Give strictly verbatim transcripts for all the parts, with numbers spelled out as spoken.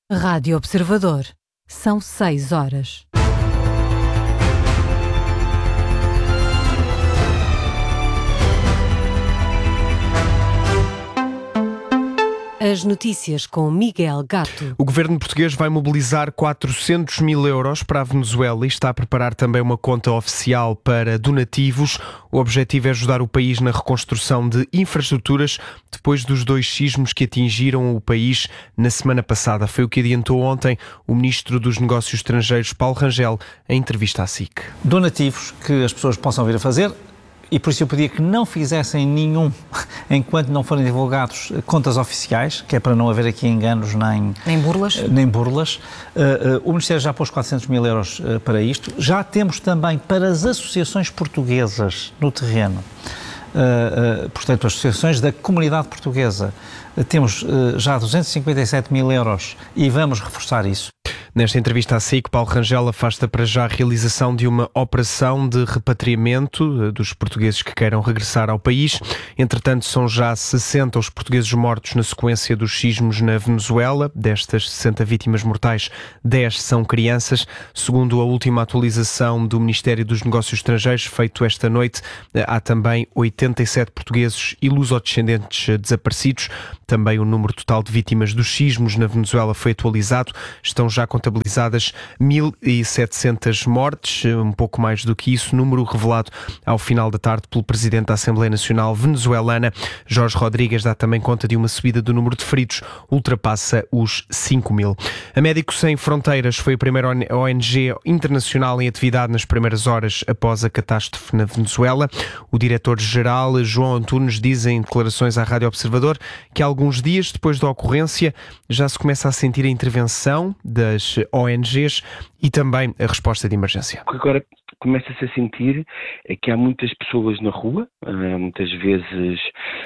Rádio Observador. São seis horas. As notícias com Miguel Gato. O governo português vai mobilizar quatrocentos mil euros para a Venezuela e está a preparar também uma conta oficial para donativos. O objetivo é ajudar o país na reconstrução de infraestruturas depois dos dois sismos que atingiram o país na semana passada. Foi o que adiantou ontem o Ministro dos Negócios Estrangeiros, Paulo Rangel, em entrevista à S I C. Donativos que as pessoas possam vir a fazer. E por isso eu pedia que não fizessem nenhum enquanto não forem divulgados contas oficiais, que é para não haver aqui enganos nem, nem burlas. Nem burlas. Uh, uh, o Ministério já pôs quatrocentos mil euros uh, para isto. Já temos também para as associações portuguesas no terreno, uh, uh, portanto, as associações da comunidade portuguesa, uh, temos uh, já duzentos e cinquenta e sete mil euros e vamos reforçar isso. Nesta entrevista à S I C, Paulo Rangel afasta para já a realização de uma operação de repatriamento dos portugueses que queiram regressar ao país. Entretanto, são já sessenta os portugueses mortos na sequência dos sismos na Venezuela. Destas sessenta vítimas mortais, dez são crianças. Segundo a última atualização do Ministério dos Negócios Estrangeiros, feito esta noite, há também oitenta e sete portugueses e lusodescendentes desaparecidos. Também o número total de vítimas dos sismos na Venezuela foi atualizado. Estão já contabilizadas mil e setecentas mortes, um pouco mais do que isso, número revelado ao final da tarde pelo Presidente da Assembleia Nacional venezuelana. Jorge Rodrigues dá também conta de uma subida do número de feridos, ultrapassa os cinco mil. A Médicos Sem Fronteiras foi a primeira O N G internacional em atividade nas primeiras horas após a catástrofe na Venezuela. O diretor-geral, João Antunes, diz em declarações à Rádio Observador que alguns dias depois da ocorrência já se começa a sentir a intervenção das O N Gs e também a resposta de emergência. O que agora começa-se a sentir é que há muitas pessoas na rua, muitas vezes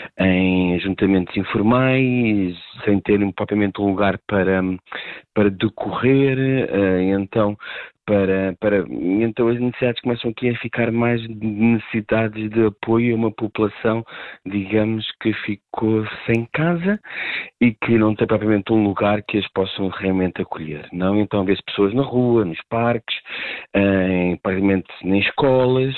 em ajuntamentos informais, sem terem propriamente um lugar para, para decorrer, então... Para, para, então as necessidades começam aqui a ficar mais necessidades de apoio a uma população, digamos, que ficou sem casa e que não tem propriamente um lugar que as possam realmente acolher, não? Então vê-se pessoas na rua, nos parques, em, praticamente em escolas,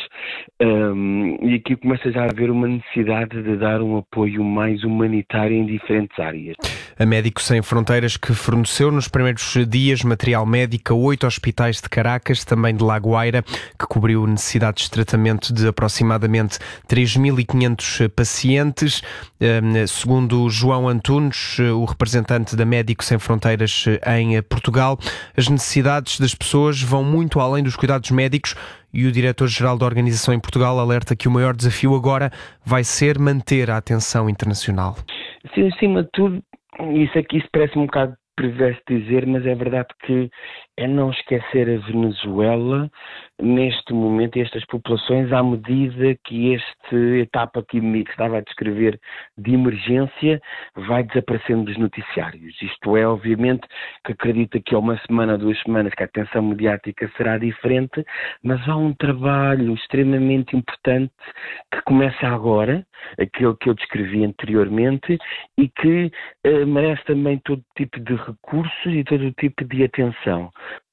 um, e aqui começa já a haver uma necessidade de dar um apoio mais humanitário em diferentes áreas. A Médicos Sem Fronteiras, que forneceu nos primeiros dias material médico a oito hospitais de Caracas, também de La Guaira, que cobriu necessidades de tratamento de aproximadamente três mil e quinhentos pacientes. Segundo João Antunes, o representante da Médicos Sem Fronteiras em Portugal, as necessidades das pessoas vão muito além dos cuidados médicos e o diretor-geral da organização em Portugal alerta que o maior desafio agora vai ser manter a atenção internacional. Sim, acima de tudo, isso aqui isso parece um bocado perverso dizer, mas é verdade que é não esquecer a Venezuela neste momento e estas populações à medida que esta etapa que me estava a descrever de emergência vai desaparecendo dos noticiários. Isto é, obviamente, que acredita que há uma semana, duas semanas, que a atenção mediática será diferente, mas há um trabalho extremamente importante que começa agora, aquele que eu descrevi anteriormente, e que eh, merece também todo tipo de recursos e todo tipo de atenção.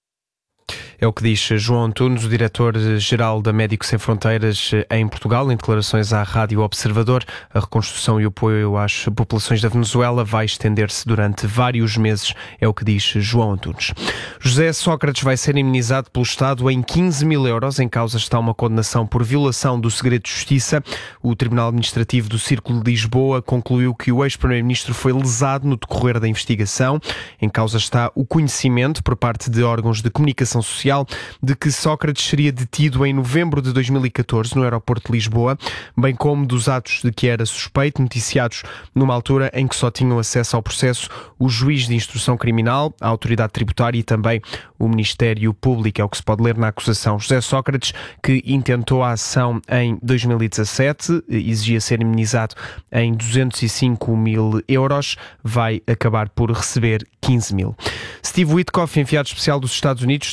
É o que diz João Antunes, o diretor-geral da Médicos Sem Fronteiras em Portugal, em declarações à Rádio Observador. A reconstrução e o apoio às populações da Venezuela vai estender-se durante vários meses, é o que diz João Antunes. José Sócrates vai ser indemnizado pelo Estado em quinze mil euros. Em causa está uma condenação por violação do segredo de justiça. O Tribunal Administrativo do Círculo de Lisboa concluiu que o ex-primeiro-ministro foi lesado no decorrer da investigação. Em causa está o conhecimento, por parte de órgãos de comunicação social, de que Sócrates seria detido em novembro de dois mil e catorze no aeroporto de Lisboa, bem como dos atos de que era suspeito, noticiados numa altura em que só tinham acesso ao processo o juiz de instrução criminal, a autoridade tributária e também o Ministério Público. É o que se pode ler na acusação. José Sócrates, que intentou a ação em dois mil e dezassete, exigia ser indemnizado em duzentos e cinco mil euros, vai acabar por receber quinze mil. Steve Witkoff, enviado especial dos Estados Unidos, está a caminho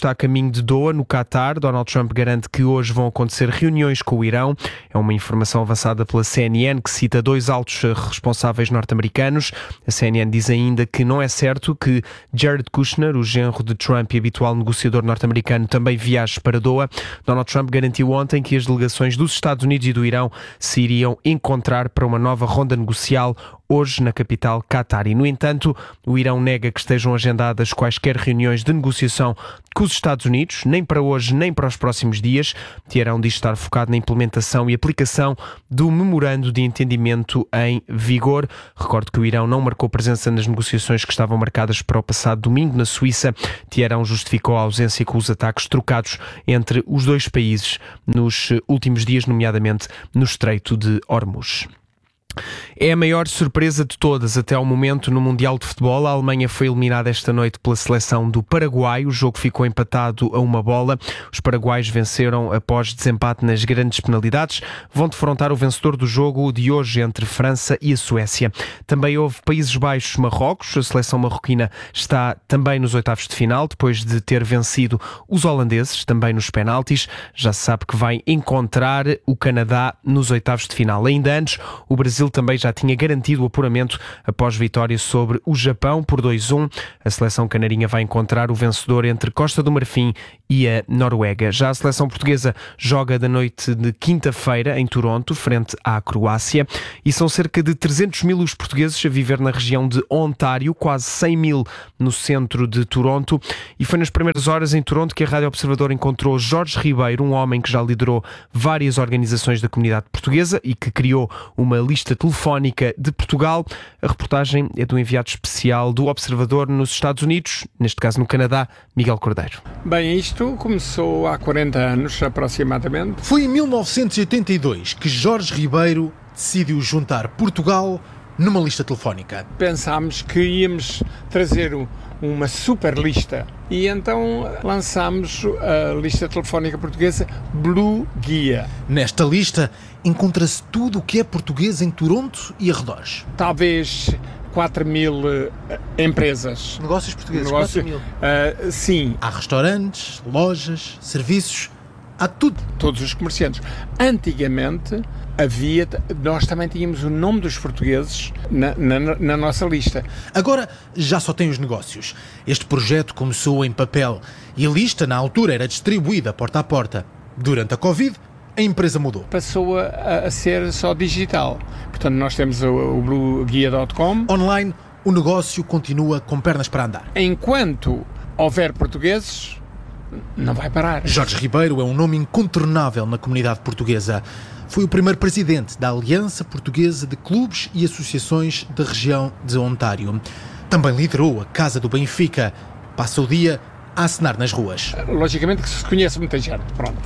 caminho de Doha, no Qatar. Donald Trump garante que hoje vão acontecer reuniões com o Irão. É uma informação avançada pela C N N, que cita dois altos responsáveis norte-americanos. A C N N diz ainda que não é certo que Jared Kushner, o genro de Trump e habitual negociador norte-americano, também viaje para Doha. Donald Trump garantiu ontem que as delegações dos Estados Unidos e do Irão se iriam encontrar para uma nova ronda negocial hoje na capital Qatar. E, no entanto, o Irão nega que estejam agendadas quaisquer reuniões de negociação com os Estados Unidos, nem para hoje, nem para os próximos dias. Teherão diz estar focado na implementação e aplicação do memorando de entendimento em vigor. Recordo que o Irão não marcou presença nas negociações que estavam marcadas para o passado domingo na Suíça. Teherão justificou a ausência com os ataques trocados entre os dois países nos últimos dias, nomeadamente no Estreito de Hormuz. É a maior surpresa de todas até ao momento no Mundial de Futebol. A Alemanha foi eliminada esta noite pela seleção do Paraguai. O jogo ficou empatado a uma bola. Os paraguaios venceram após desempate nas grandes penalidades. Vão defrontar o vencedor do jogo de hoje entre França e a Suécia. Também houve Países Baixos-Marrocos. A seleção marroquina está também nos oitavos de final, depois de ter vencido os holandeses, também nos penaltis. Já se sabe que vai encontrar o Canadá nos oitavos de final. Ainda antes, o Brasil também já tinha garantido o apuramento após vitória sobre o Japão por dois a um. A seleção canarinha vai encontrar o vencedor entre Costa do Marfim e a Noruega. Já a seleção portuguesa joga da noite de quinta-feira em Toronto, frente à Croácia, e são cerca de trezentos mil os portugueses a viver na região de Ontário, quase cem mil no centro de Toronto, e foi nas primeiras horas em Toronto que a Rádio Observador encontrou Jorge Ribeiro, um homem que já liderou várias organizações da comunidade portuguesa e que criou uma lista telefónica de Portugal. A reportagem é do enviado especial do Observador nos Estados Unidos, neste caso no Canadá, Miguel Cordeiro. Bem, isto começou há quarenta anos, aproximadamente. Foi em mil novecentos e oitenta e dois que Jorge Ribeiro decidiu juntar Portugal numa lista telefónica. Pensámos que íamos trazer uma super lista e então lançámos a lista telefónica portuguesa Blue Guia. Nesta lista encontra-se tudo o que é português em Toronto e arredores. Talvez quatro mil uh, empresas. Negócios portugueses, Negócio, quatro mil. Uh, sim. Há restaurantes, lojas, serviços, há tudo. Todos os comerciantes. Antigamente havia, nós também tínhamos o nome dos portugueses na, na, na nossa lista. Agora já só tem os negócios. Este projeto começou em papel e a lista na altura era distribuída porta a porta. Durante a Covid, a empresa mudou. Passou a, a ser só digital. Portanto, nós temos o, o blue guia ponto com. Online, o negócio continua com pernas para andar. Enquanto houver portugueses, não vai parar. Jorge Ribeiro é um nome incontornável na comunidade portuguesa. Foi o primeiro presidente da Aliança Portuguesa de Clubes e Associações da região de Ontário. Também liderou a Casa do Benfica. Passa o dia a acenar nas ruas. Logicamente que se conhece muita gente, pronto.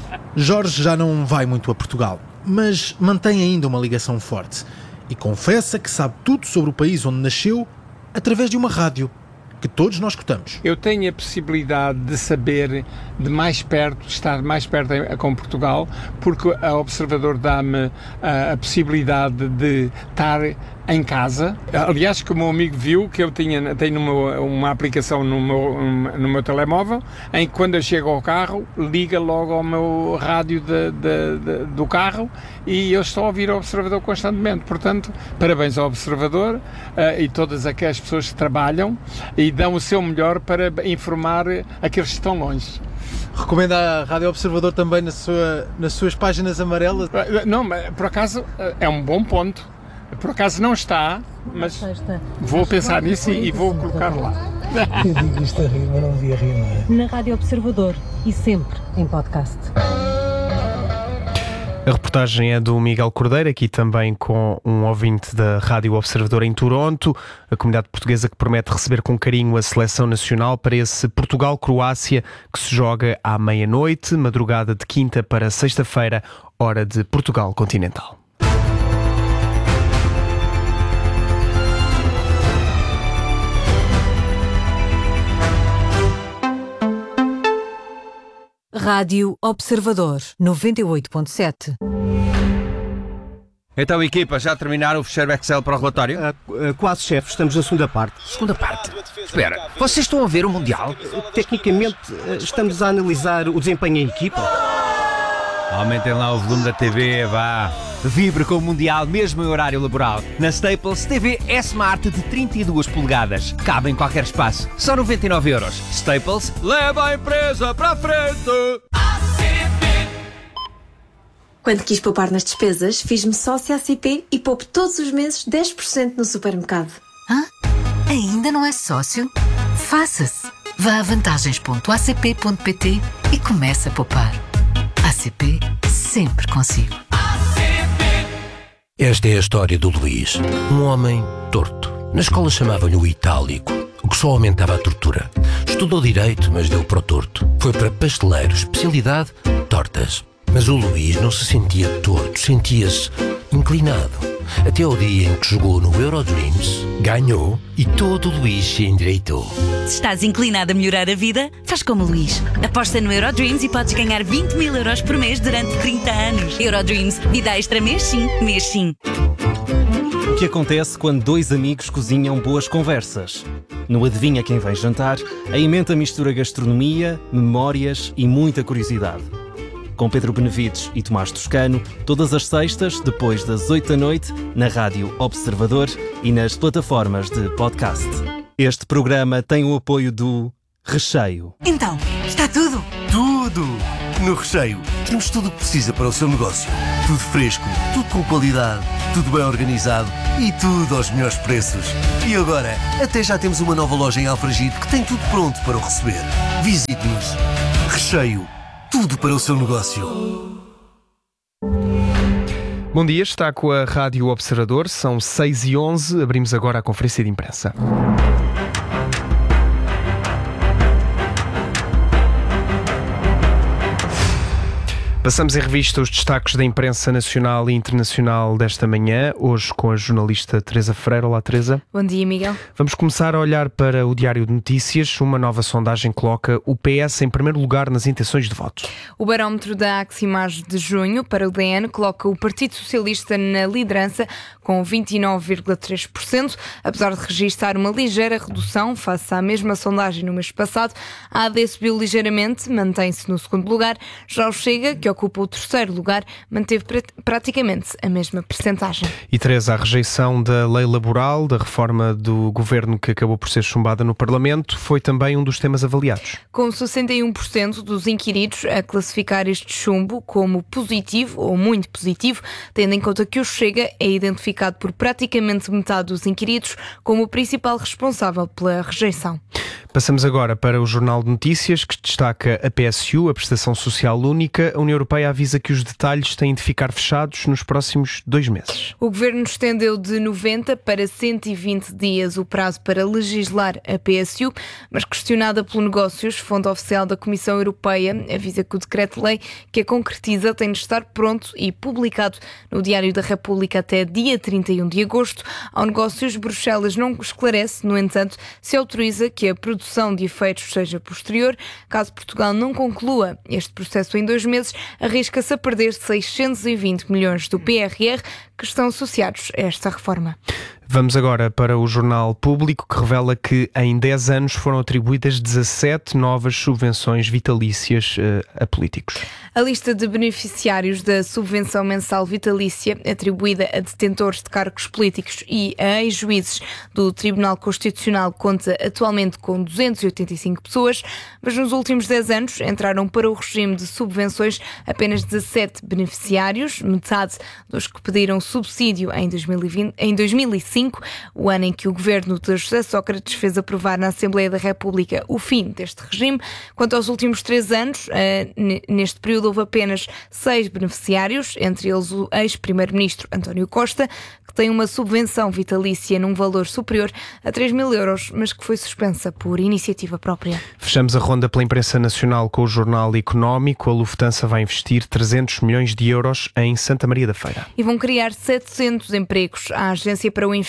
Jorge já não vai muito a Portugal, mas mantém ainda uma ligação forte e confessa que sabe tudo sobre o país onde nasceu através de uma rádio que todos nós escutamos. Eu tenho a possibilidade de saber de mais perto, estar mais perto com Portugal, porque a Observador dá-me a, a possibilidade de estar em casa. Aliás, que o meu amigo viu que eu tinha, tenho uma, uma aplicação no meu, no meu telemóvel, em que quando eu chego ao carro, liga logo ao meu rádio de, de, de, do carro e eu estou a ouvir o Observador constantemente. Portanto, parabéns ao Observador uh, e todas aquelas pessoas que trabalham e dão o seu melhor para informar aqueles que estão longe. Recomenda a Rádio Observador também na sua, nas suas páginas amarelas? Não, mas por acaso é um bom ponto. Por acaso não está, mas vou pensar nisso e, e vou colocar lá. Eu digo isto a rir, mas não vi a rir, não é? Na Rádio Observador e sempre em podcast. A reportagem é do Miguel Cordeiro, aqui também com um ouvinte da Rádio Observador em Toronto, a comunidade portuguesa que promete receber com carinho a seleção nacional para esse Portugal-Croácia que se joga à meia-noite, madrugada de quinta para sexta-feira, hora de Portugal continental. Rádio Observador noventa e oito ponto sete. Então, equipa, já terminaram o fecheiro Excel para o relatório? Uh, uh, quase, chefe. Estamos na segunda parte. Segunda parte? Espera, vocês estão a ver o Mundial? Uh, tecnicamente, uh, estamos a analisar o desempenho em equipa. Aumentem lá o volume da T V, vá. Vibre com o Mundial mesmo em horário laboral. Na Staples, T V S-Smart de trinta e duas polegadas. Cabe em qualquer espaço. Só noventa e nove euros. Staples, leva a empresa para a frente! Quando quis poupar nas despesas, fiz-me sócia A C P e poupo todos os meses dez por cento no supermercado. Hã? Ainda não é sócio? Faça-se! Vá a vantagens ponto a c p ponto p t e comece a poupar. A C P sempre consigo. Esta é a história do Luís, um homem torto. Na escola chamavam-lhe o itálico, o que só aumentava a tortura. Estudou direito, mas deu para o torto. Foi para pasteleiro, especialidade tortas. Mas o Luís não se sentia torto, sentia-se inclinado. Até ao dia em que jogou no Eurodreams, ganhou e todo o Luís se endireitou. Se estás inclinado a melhorar a vida, faz como o Luís. Aposta no Eurodreams e podes ganhar vinte mil euros por mês durante trinta anos. Eurodreams, vida extra mês sim, mês sim. O que acontece quando dois amigos cozinham boas conversas? No Adivinha Quem Vem Jantar, a emenda mistura gastronomia, memórias e muita curiosidade. Com Pedro Benevides e Tomás Toscano, todas as sextas, depois das oito da noite, na Rádio Observador e nas plataformas de podcast. Este programa tem o apoio do Recheio. Então, está tudo? Tudo! No Recheio, temos tudo o que precisa para o seu negócio. Tudo fresco, tudo com qualidade, tudo bem organizado e tudo aos melhores preços. E agora, até já temos uma nova loja em Alfragide que tem tudo pronto para o receber. Visite-nos. Recheio. Tudo para o seu negócio. Bom dia, está com a Rádio Observador, são seis e onze, abrimos agora a conferência de imprensa. Passamos em revista os destaques da imprensa nacional e internacional desta manhã, hoje com a jornalista Teresa Ferreira. Olá, Teresa. Bom dia, Miguel. Vamos começar a olhar para o Diário de Notícias. Uma nova sondagem coloca o P S em primeiro lugar nas intenções de voto. O barómetro da Aximage de junho para o D N coloca o Partido Socialista na liderança com vinte e nove vírgula três por cento, apesar de registrar uma ligeira redução face à mesma sondagem no mês passado. A A D subiu ligeiramente, mantém-se no segundo lugar. Já o Chega, que ocupa o terceiro lugar, manteve praticamente a mesma percentagem. E Teresa, a rejeição da lei laboral, da reforma do governo que acabou por ser chumbada no Parlamento, foi também um dos temas avaliados. Com sessenta e um por cento dos inquiridos a classificar este chumbo como positivo ou muito positivo, tendo em conta que o Chega é identificado por praticamente metade dos inquiridos como o principal responsável pela rejeição. Passamos agora para o Jornal de Notícias, que destaca a P S U, a Prestação Social Única. A União Europeia avisa que os detalhes têm de ficar fechados nos próximos dois meses. O Governo estendeu de noventa para cento e vinte dias o prazo para legislar a P S U, mas questionada pelo Negócios, fonte oficial da Comissão Europeia, avisa que o decreto-lei que a concretiza tem de estar pronto e publicado no Diário da República até dia trinta e um de agosto. Ao Negócios, Bruxelas não esclarece, no entanto, se autoriza que a produção de efeitos seja posterior. Caso Portugal não conclua este processo em dois meses, arrisca-se a perder seiscentos e vinte milhões do P R R que estão associados a esta reforma. Vamos agora para o Jornal Público, que revela que em dez anos foram atribuídas dezassete novas subvenções vitalícias uh, a políticos. A lista de beneficiários da subvenção mensal vitalícia atribuída a detentores de cargos políticos e a ex-juízes do Tribunal Constitucional conta atualmente com duzentas e oitenta e cinco pessoas, mas nos últimos dez anos entraram para o regime de subvenções apenas dezassete beneficiários, metade dos que pediram subsídio em dois mil e vinte, em dois mil e cinco, o ano em que o governo de José Sócrates fez aprovar na Assembleia da República o fim deste regime. Quanto aos últimos três anos, neste período houve apenas seis beneficiários, entre eles o ex-primeiro-ministro António Costa, que tem uma subvenção vitalícia num valor superior a três mil euros, mas que foi suspensa por iniciativa própria. Fechamos a ronda pela imprensa nacional com o Jornal Económico. A Lufthansa vai investir trezentos milhões de euros em Santa Maria da Feira. E vão criar setecentos empregos. A Agência para o Investimento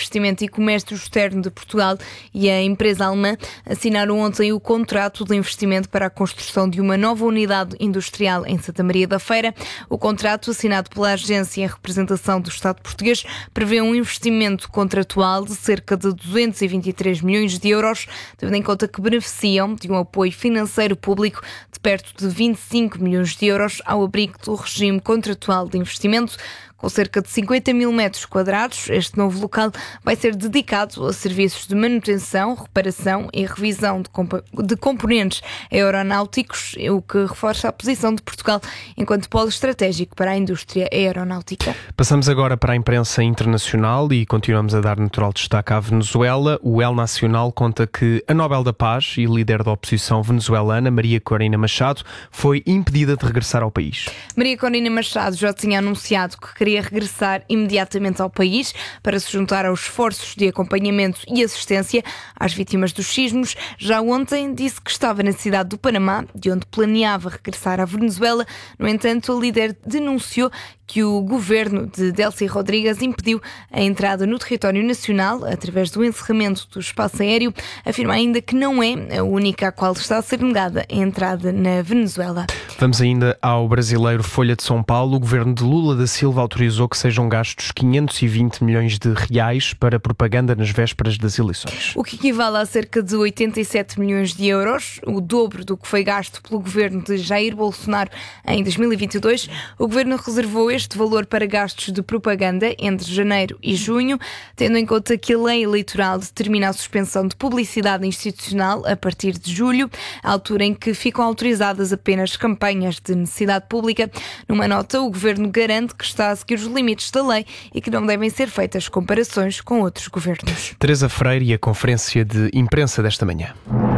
Investimento e Comércio Externo de Portugal e a empresa alemã assinaram ontem o contrato de investimento para a construção de uma nova unidade industrial em Santa Maria da Feira. O contrato, assinado pela agência em representação do Estado português, prevê um investimento contratual de cerca de duzentos e vinte e três milhões de euros, tendo em conta que beneficiam de um apoio financeiro público de perto de vinte e cinco milhões de euros ao abrigo do regime contratual de investimento. Com cerca de cinquenta mil metros quadrados, este novo local vai ser dedicado a serviços de manutenção, reparação e revisão de, comp- de componentes aeronáuticos, o que reforça a posição de Portugal enquanto polo estratégico para a indústria aeronáutica. Passamos agora para a imprensa internacional e continuamos a dar natural destaque à Venezuela. O El Nacional conta que a Nobel da Paz e líder da oposição venezuelana, Maria Corina Machado, foi impedida de regressar ao país. Maria Corina Machado já tinha anunciado que queria regressar imediatamente ao país para se juntar aos esforços de acompanhamento e assistência às vítimas dos sismos. Já ontem disse que estava na cidade do Panamá, de onde planeava regressar à Venezuela. No entanto, a líder denunciou que o governo de Delcy Rodrigues impediu a entrada no território nacional através do encerramento do espaço aéreo. Afirma ainda que não é a única a qual está a ser negada a entrada na Venezuela. Vamos ainda ao brasileiro Folha de São Paulo. O governo de Lula da Silva autorizou que sejam gastos quinhentos e vinte milhões de reais para propaganda nas vésperas das eleições. O que equivale a cerca de oitenta e sete milhões de euros, o dobro do que foi gasto pelo governo de Jair Bolsonaro em dois mil e vinte e dois. O governo reservou este valor para gastos de propaganda entre janeiro e junho, tendo em conta que a lei eleitoral determina a suspensão de publicidade institucional a partir de julho, a altura em que ficam autorizadas apenas campanhas de necessidade pública. Numa nota, o governo garante que está a seguir os limites da lei e que não devem ser feitas comparações com outros governos. Teresa Freire e a conferência de imprensa desta manhã.